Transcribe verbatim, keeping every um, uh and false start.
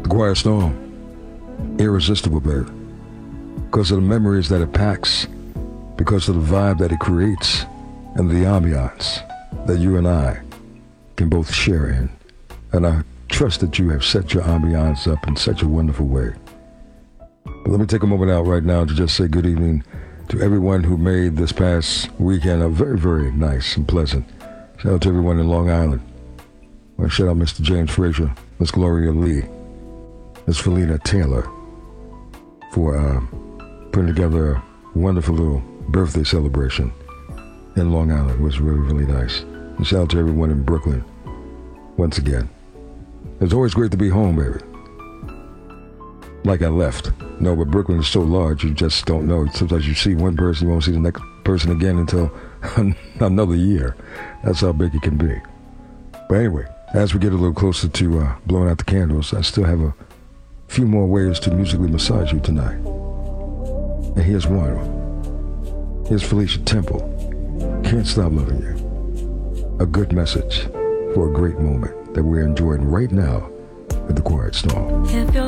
Quiet Storm, irresistible, baby. Because of the memories that it packs, because of the vibe that it creates, and the ambiance that you and I can both share in. And I trust that you have set your ambiance up in such a wonderful way. But let me take a moment out right now to just say good evening to everyone who made this past weekend a very, very nice and pleasant. Shout out to everyone in Long Island. I want to shout out Mister James Frazier, Miss Gloria Lee, Miss Felina Taylor for uh, putting together a wonderful little birthday celebration in Long Island. It was really, really nice. And shout out to everyone in Brooklyn once again. It's always great to be home, baby. Like I left. No, but Brooklyn is so large, you just don't know. Sometimes you see one person, you won't see the next person again until another year. That's how big it can be. But anyway, as we get a little closer to uh, blowing out the candles, I still have a few more ways to musically massage you tonight. And here's one. Here's Felicia Temple. Can't Stop Loving You. A good message for a great moment that we're enjoying right now with the Quiet Storm. If you're